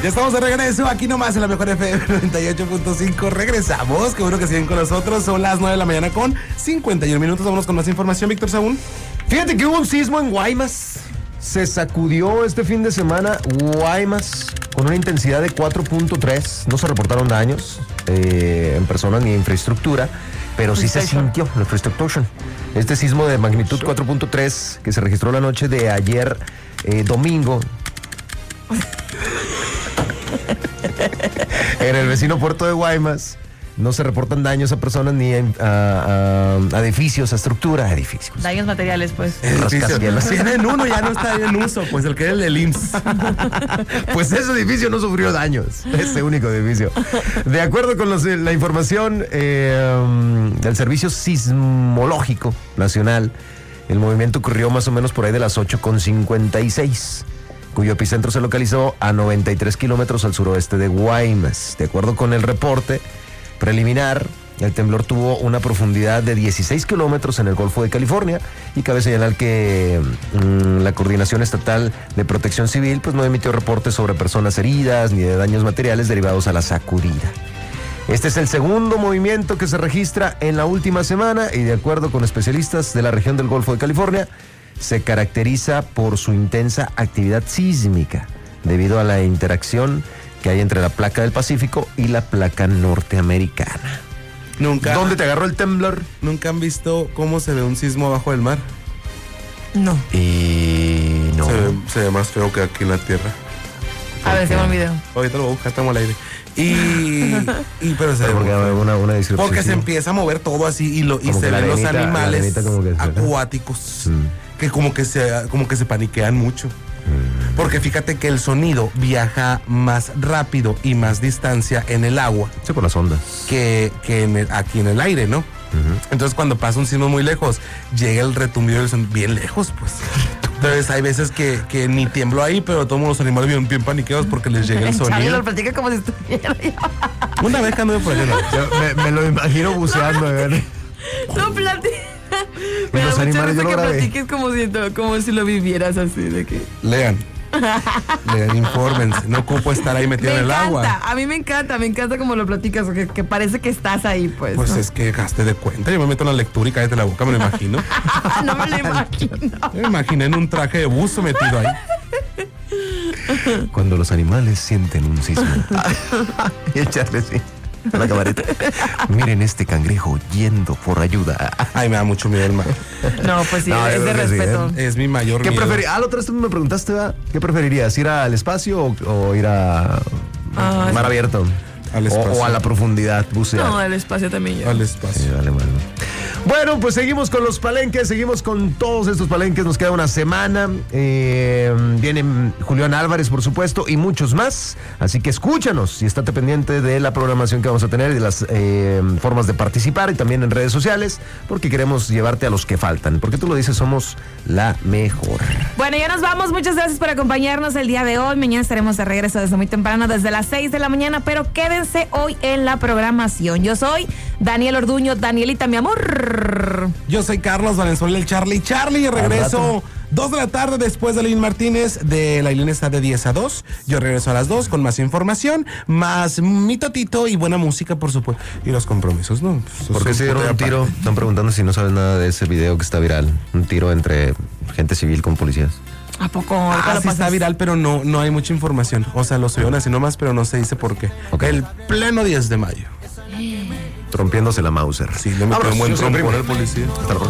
Ya estamos de regreso aquí nomás en la mejor FM 98.5. Regresamos, qué bueno que siguen con nosotros. Son las 9 de la mañana con 51 minutos. Vámonos con más información, Víctor Saúl. Fíjate que hubo un sismo en Guaymas. Se sacudió este fin de semana Guaymas con una intensidad de 4.3. No se reportaron daños en personas ni infraestructura, pero sí se sintió la infraestructura. Este sismo de magnitud 4.3 que se registró la noche de ayer domingo en el vecino puerto de Guaymas. No se reportan daños a personas ni a edificios, a estructura, edificios. Daños materiales, pues. Tienen uno, ya no está en uso, pues el que era el del IMSS. Pues ese edificio no sufrió daños, ese único edificio. De acuerdo con la información del Servicio Sismológico Nacional, el movimiento ocurrió más o menos por ahí de las 8:56, cuyo epicentro se localizó a 93 kilómetros al suroeste de Guaymas. De acuerdo con el reporte preliminar, el temblor tuvo una profundidad de 16 kilómetros en el Golfo de California, y cabe señalar que la Coordinación Estatal de Protección Civil pues no emitió reportes sobre personas heridas ni de daños materiales derivados a la sacudida. Este es el segundo movimiento que se registra en la última semana y, de acuerdo con especialistas de la región del Golfo de California, se caracteriza por su intensa actividad sísmica debido a la interacción que hay entre la placa del Pacífico y la placa norteamericana. ¿Dónde te agarró el temblor? ¿Nunca han visto cómo se ve un sismo abajo del mar? No. Y no. Se ve más feo que aquí en la tierra. A ver, tengo un video. Ahorita lo voy a buscar, estamos al aire. Pero se ve una disrupción. porque se empieza a mover todo así y se ven los animales acuáticos que como que se paniquean mucho. Porque fíjate que el sonido viaja más rápido y más distancia en el agua. Sí, por las ondas. Que aquí en el aire, ¿no? Entonces cuando pasa un sismo muy lejos, llega el retumbido del sonido bien lejos, pues. Entonces hay veces que ni tiemblo ahí, pero todos los animales bien paniqueados porque les llega el sonido. Charlie lo platica como si estuviera yo. Una vez que anduve por allá. Me lo imagino buceando, a ver. No platica. Y los animales yo lo grabé. Platiques como si lo vivieras así de que. Lean, infórmense. No ocupo estar ahí metido en el agua. A mí me encanta como lo platicas, que parece que estás ahí, pues. Pues ¿no? es que hazte de cuenta. Yo me meto en la lectura y cállate la boca, me lo imagino. No me lo imagino. Me imaginé en un traje de buzo metido ahí. Cuando los animales sienten un sismo. Y echarle sí. A la camareta. Miren este cangrejo yendo por ayuda. Ay, me da mucho miedo el mar. No, pues sí, es de respeto. Sí, es mi mayor miedo. ¿Qué preferirías? La otra vez tú me preguntaste, ¿verdad? ¿Qué preferirías? ¿Ir al espacio o ir a mar abierto? Al espacio. O a la profundidad, bucear. No, al espacio también yo. Al espacio. Sí, vale. Bueno, pues seguimos con los palenques, seguimos con todos estos palenques, nos queda una semana, viene Julián Álvarez, por supuesto, y muchos más, así que escúchanos y estate pendiente de la programación que vamos a tener y de las formas de participar, y también en redes sociales, porque queremos llevarte a los que faltan, porque tú lo dices, somos la mejor. Bueno, ya nos vamos, muchas gracias por acompañarnos el día de hoy, mañana estaremos de regreso desde muy temprano, desde las 6 de la mañana, pero quédense hoy en la programación. Yo soy Daniel Orduño, Danielita, mi amor. Yo soy Carlos Valenzuela, el Charlie, y regreso 2 de la tarde después de Lynn Martínez. La Lynn está de 10 a 2. Yo regreso a las 2 con más información, más mi totito y buena música, por supuesto. Y los compromisos, ¿no? ¿Por qué se dieron un tiro? Están preguntando si no sabes nada de ese video que está viral. Un tiro entre gente civil con policías. ¿A poco? Sí está viral, pero no hay mucha información. O sea, lo subieron así nomás, pero no se dice por qué. Okay. El pleno 10 de mayo. Rompiéndose la Mauser. Sí, le metió un buen trompo al policía. Hasta la próxima.